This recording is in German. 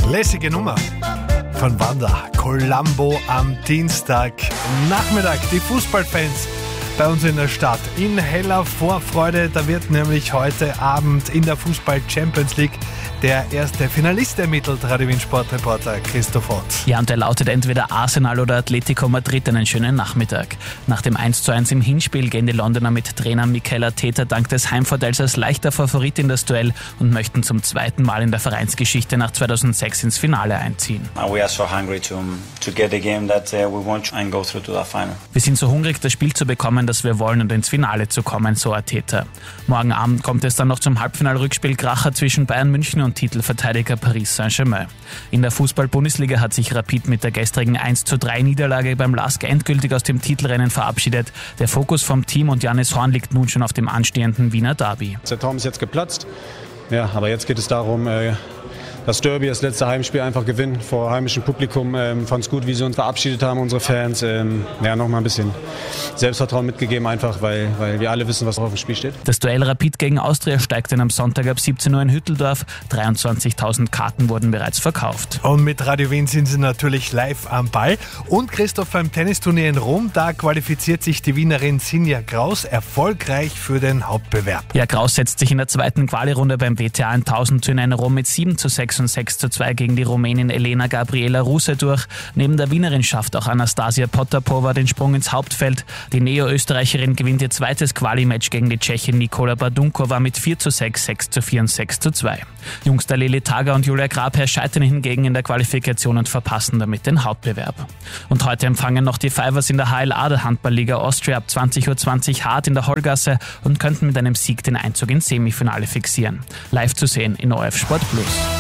Lässige Nummer von Wanda. Columbo am Dienstagnachmittag. Die Fußballfans bei uns in der Stadt in heller Vorfreude. Da wird nämlich heute Abend in der Fußball-Champions League der erste Finalist ermittelt, Radio Wien Sportreporter Christoph Otz. Ja, und der lautet entweder Arsenal oder Atletico Madrid. Einen schönen Nachmittag. Nach dem 1:1 im Hinspiel gehen die Londoner mit Trainer Mikel Arteta dank des Heimvorteils als leichter Favorit in das Duell und möchten zum zweiten Mal in der Vereinsgeschichte nach 2006 ins Finale einziehen. We are so hungry to get the game that we want and go through to the final. Wir sind so hungrig, das Spiel zu bekommen, das wir wollen und ins Finale zu kommen, so Arteta. Morgen Abend kommt es dann noch zum Halbfinal-Rückspiel Kracher zwischen Bayern München und Titelverteidiger Paris Saint-Germain. In der Fußball-Bundesliga hat sich Rapid mit der gestrigen 1:3 Niederlage beim LASK endgültig aus dem Titelrennen verabschiedet. Der Fokus vom Team und Janis Horn liegt nun schon auf dem anstehenden Wiener Derby. Der Traum ist jetzt geplatzt, ja, aber jetzt geht es darum, das Derby, das letzte Heimspiel einfach gewinnen vor heimischem Publikum. Fand es gut, wie sie uns verabschiedet haben, unsere Fans. Noch mal ein bisschen Selbstvertrauen mitgegeben, einfach, weil wir alle wissen, was auf dem Spiel steht. Das Duell Rapid gegen Austria steigt dann am Sonntag ab 17 Uhr in Hütteldorf. 23.000 Karten wurden bereits verkauft. Und mit Radio Wien sind sie natürlich live am Ball. Und Christoph, beim Tennisturnier in Rom, da qualifiziert sich die Wienerin Sinja Graus erfolgreich für den Hauptbewerb. Ja, Graus setzt sich in der zweiten Quali-Runde beim WTA 1000 Turnier in Rom mit 7:6 und 6:2 gegen die Rumänin Elena Gabriela Ruse durch. Neben der Wienerin schafft auch Anastasia Potapova den Sprung ins Hauptfeld. Die Neo-Österreicherin gewinnt ihr zweites Quali-Match gegen die Tschechin Nikola Badunkova mit 4:6, 6:4 und 6:2. Jungster Lili Tager und Julia Grabherr scheitern hingegen in der Qualifikation und verpassen damit den Hauptbewerb. Und heute empfangen noch die Fivers in der HLA der Handballliga Austria ab 20:20 Uhr hart in der Hollgasse und könnten mit einem Sieg den Einzug ins Semifinale fixieren. Live zu sehen in ORF Sport Plus.